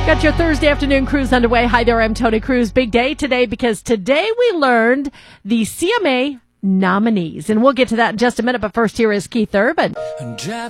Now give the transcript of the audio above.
Got your Thursday afternoon cruise underway. Hi there, I'm Tony Cruz. Big day today because today we learned the CMA nominees. And we'll get to that in just a minute, but first here is Keith Urban.